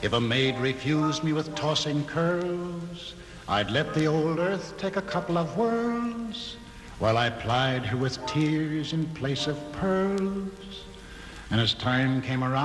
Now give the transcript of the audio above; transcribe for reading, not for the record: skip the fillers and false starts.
If a maid refused me with tossing curls, I'd let the old earth take a couple of whirls while I plied her with tears in place of pearls. And as time came around,